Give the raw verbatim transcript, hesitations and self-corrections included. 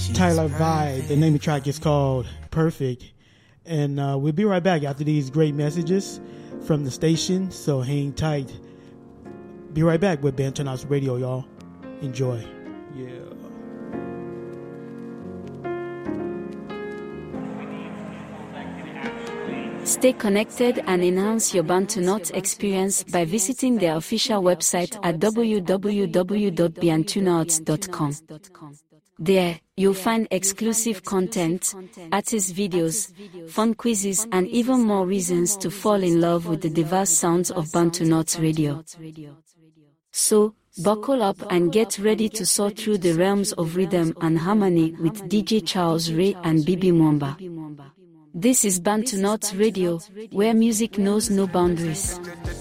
Tyler Vibe. The name of the track is called Perfect. And uh, we'll be right back after these great messages from the station. So hang tight. Be right back with Bantu Knots Radio, y'all. Enjoy. Yeah. Stay connected and enhance your Bantu Knots experience by visiting their official website at w w w dot bantu knots dot com. There, you'll find exclusive content, artist videos, fun quizzes, and even more reasons to fall in love with the diverse sounds of Bantu Knots Radio. So, buckle up and get ready to soar through the realms of rhythm and harmony with D J Charles Ray and Bibi Mwamba. This is Bantu Knots Radio, where music knows no boundaries.